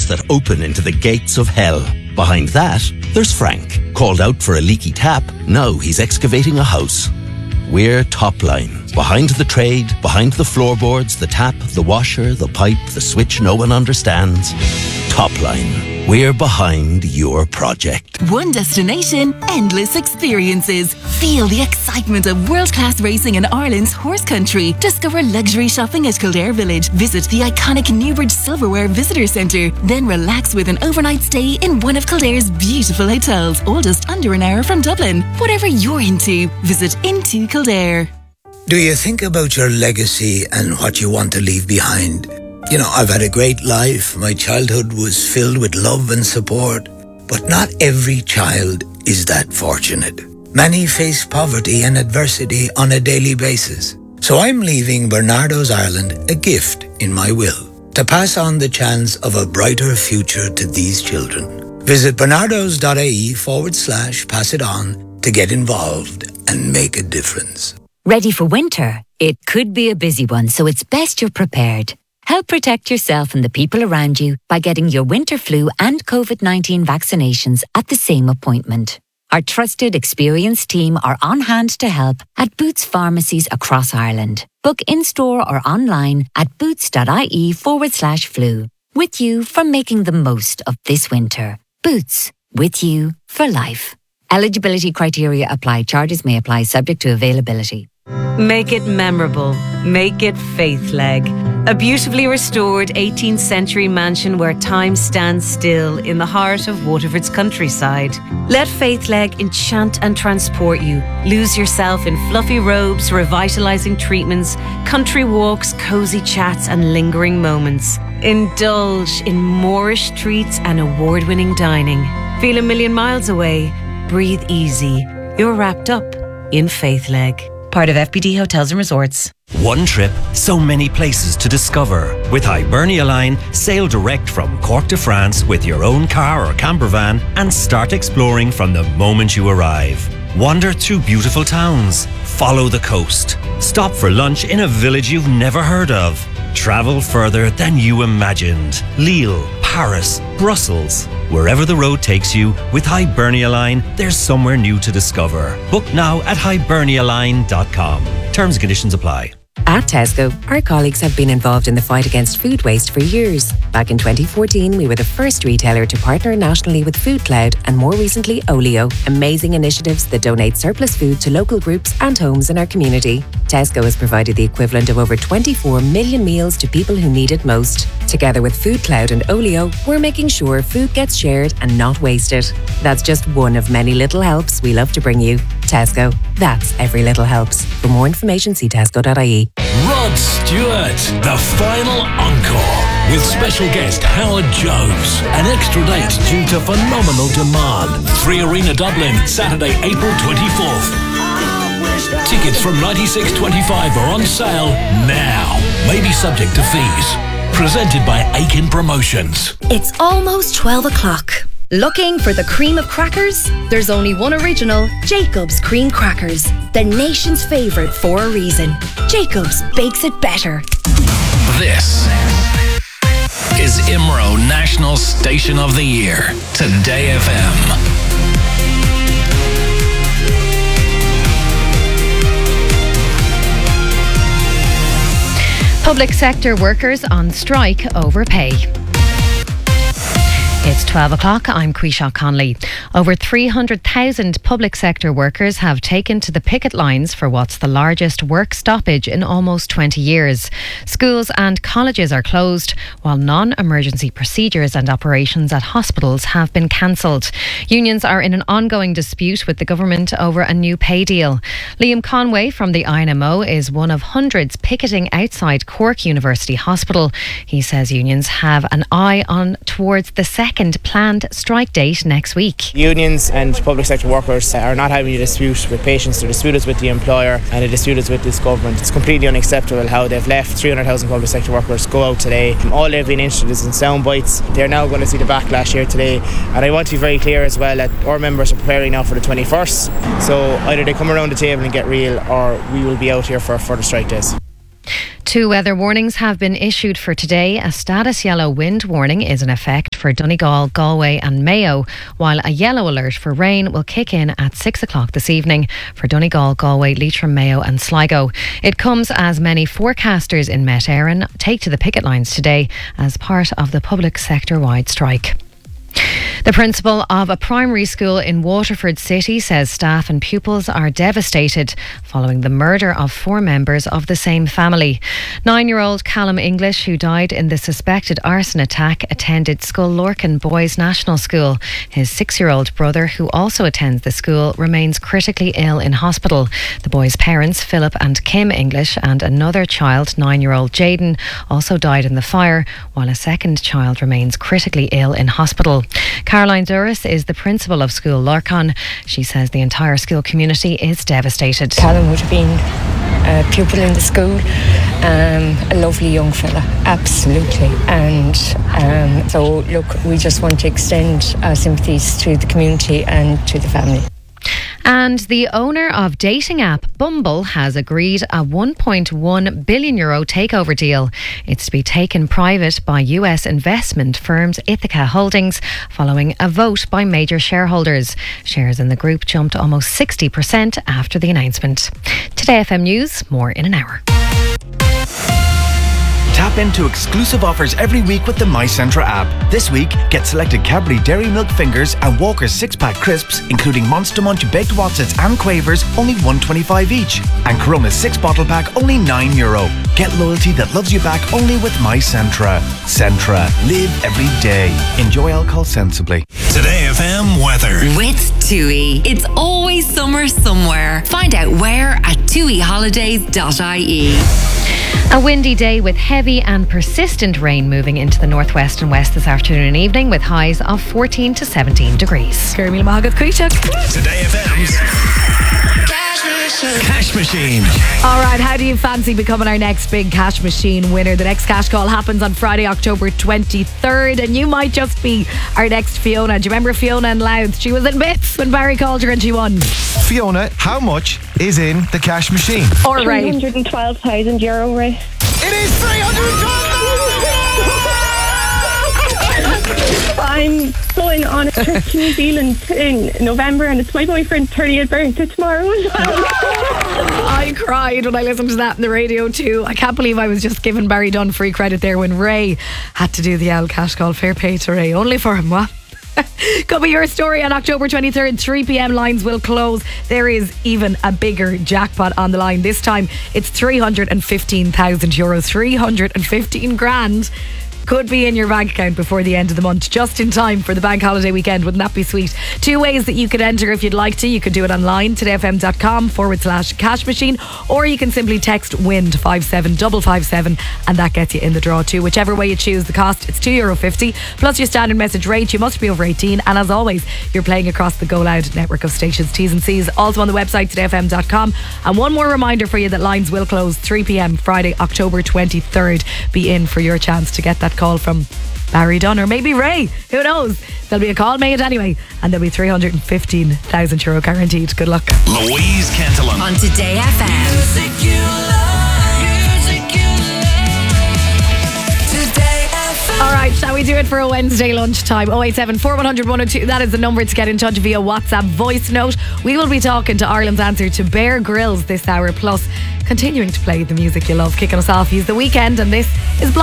that open into the gates of hell. Behind that, there's Frank, called out for a leaky tap. Now he's excavating a house. We're Topline. Behind the trade, behind the floorboards, the tap, the washer, the pipe, the switch no one understands. Topline. We're behind your project. One destination, endless experiences. Feel the excitement of world-class racing in Ireland's horse country. Discover luxury shopping at Kildare Village. Visit the iconic Newbridge Silverware Visitor Centre. Then relax with an overnight stay in one of Kildare's beautiful hotels, all just under an hour from Dublin. Whatever you're into, visit Into Kildare. Do you think about your legacy and what you want to leave behind? You know, I've had a great life. My childhood was filled with love and support. But not every child is that fortunate. Many face poverty and adversity on a daily basis. So I'm leaving Bernardo's Ireland a gift in my will to pass on the chance of a brighter future to these children. Visit bernardos.ie/pass it on to get involved and make a difference. Ready for winter? It could be a busy one, so it's best you're prepared. Help protect yourself and the people around you by getting your winter flu and COVID-19 vaccinations at the same appointment. Our trusted, experienced team are on hand to help at Boots pharmacies across Ireland. Book in-store or online at boots.ie/flu. With you for making the most of this winter. Boots, with you for life. Eligibility criteria apply. Charges may apply subject to availability. Make it memorable. Make it Faithleg. A beautifully restored 18th century mansion where time stands still in the heart of Waterford's countryside. Let Faithleg enchant and transport you. Lose yourself in fluffy robes, revitalising treatments, country walks, cosy chats and lingering moments. Indulge in Moorish treats and award-winning dining. Feel a million miles away. Breathe easy. You're wrapped up in Faithleg. Part of FBD Hotels and Resorts. One trip, so many places to discover. With Hibernia Line, sail direct from Cork to France with your own car or camper van and start exploring from the moment you arrive. Wander through beautiful towns. Follow the coast. Stop for lunch in a village you've never heard of. Travel further than you imagined. Lille, Paris, Brussels. Wherever the road takes you, with Hibernia Line, there's somewhere new to discover. Book now at hibernialine.com. Terms and conditions apply. At Tesco, our colleagues have been involved in the fight against food waste for years. Back in 2014, we were the first retailer to partner nationally with Food Cloud and more recently Olio, amazing initiatives that donate surplus food to local groups and homes in our community. Tesco has provided the equivalent of over 24 million meals to people who need it most. Together with Food Cloud and Olio, we're making sure food gets shared and not wasted. That's just one of many little helps we love to bring you. Tesco, that's every little helps. For more information, see tesco.ie. Rod Stewart, the final encore, with special guest Howard Jones. An extra date due to phenomenal demand. 3 Arena Dublin, Saturday, April 24th. Tickets from $96.25 are on sale now. Maybe subject to fees. Presented by Aiken Promotions. It's almost 12 o'clock. Looking for the cream of crackers? There's only one original, Jacob's Cream Crackers. The nation's favourite for a reason. Jacob's bakes it better. This is IMRO National Station of the Year. Today FM. Public sector workers on strike over pay. It's 12 o'clock. I'm Quisha Conley. Over 300,000 public sector workers have taken to the picket lines for what's the largest work stoppage in almost 20 years. Schools and colleges are closed, while non-emergency procedures and operations at hospitals have been cancelled. Unions are in an ongoing dispute with the government over a new pay deal. Liam Conway from the INMO is one of hundreds picketing outside Cork University Hospital. He says unions have an eye on towards the second planned strike date next week. Unions and public sector workers are not having a dispute with patients. Their dispute is with the employer and the dispute is with this government. It's completely unacceptable how they've left 300,000 public sector workers go out today. All they've been interested is in sound bites. They're now going to see the backlash here today, and I want to be very clear as well that our members are preparing now for the 21st, so either they come around the table and get real, or we will be out here for further strike days. 2 weather warnings have been issued for today. A status yellow wind warning is in effect for Donegal, Galway and Mayo, while a yellow alert for rain will kick in at 6 o'clock this evening for Donegal, Galway, Leitrim, Mayo and Sligo. It comes as many forecasters in Met Éireann take to the picket lines today as part of the public sector-wide strike. The principal of a primary school in Waterford City says staff and pupils are devastated following the murder of 4 members of the same family. 9-year-old Callum English, who died in the suspected arson attack, attended Scull Lorcan Boys National School. His 6-year-old brother, who also attends the school, remains critically ill in hospital. The boys' parents, Philip and Kim English, and another child, 9-year-old Jaden, also died in the fire, while a second child remains critically ill in hospital. Caroline Duras is the principal of Scull Lorcan. She says the entire school community is devastated. Callum would have been a pupil in the school, a lovely young fella, absolutely. And so, look, we just want to extend our sympathies to the community and to the family. And the owner of dating app Bumble has agreed a €1.1 billion takeover deal. It's to be taken private by US investment firms Ithaca Holdings following a vote by major shareholders. Shares in the group jumped almost 60% after the announcement. Today FM News, more in an hour. Tap into exclusive offers every week with the MyCentra app. This week, get selected Cadbury Dairy Milk Fingers and Walker's 6-pack crisps, including Monster Munch Baked Wotsits and Quavers, only $1.25 each. And Corona's 6-bottle pack, only €9. Get loyalty that loves you back only with MyCentra. Centra. Live every day. Enjoy alcohol sensibly. Today FM weather. With TUI. It's always summer somewhere. Find out where at tuiholidays.ie. A windy day with heavy and persistent rain moving into the northwest and west this afternoon and evening, with highs of 14 to 17 degrees. Kermil Mahagat Kuichuk. Today FM's Cash Machine. All right, how do you fancy becoming our next big Cash Machine winner? The next cash call happens on Friday, October 23rd, and you might just be our next Fiona. Do you remember Fiona in Louth? She was in bits when Barry called her and she won. Fiona, how much is in the Cash Machine? Or Ray? €312,000, Ray. It is $312,000! I'm going on a trip to New Zealand in November, and it's my boyfriend's 30th birthday tomorrow. I cried when I listened to that on the radio too. I can't believe I was just giving Barry Dunn free credit there when Ray had to do the L cash call. Fair play to Ray, only for him, what? Could be your story on October 23rd. 3 p.m. lines will close. There is even a bigger jackpot on the line. This time it's €315,000. 315 grand could be in your bank account before the end of the month, just in time for the bank holiday weekend. Wouldn't that be sweet? 2 ways that you could enter if you'd like to. You could do it online, todayfm.com/cash machine, or you can simply text WIN to 57557 and that gets you in the draw too. Whichever way you choose, the cost, it's €2.50 plus your standard message rate. You must be over 18, and as always, you're playing across the Go Loud network of stations. T's and C's also on the website, todayfm.com. And one more reminder for you that lines will close 3 p.m. Friday, October 23rd. Be in for your chance to get that call from Barry Dunn or maybe Ray, who knows. There'll be a call made anyway, and there'll be €315,000 guaranteed. Good luck. Louise Cantillon on Today FM. Music you love, music you love. Today FM. All right, shall we do it for a Wednesday lunchtime? 087 4100 102. That is the number to get in touch via WhatsApp voice note. We will be talking to Ireland's answer to Bear Grylls this hour, plus continuing to play the music you love. Kicking us off, he's The Weekend, and this is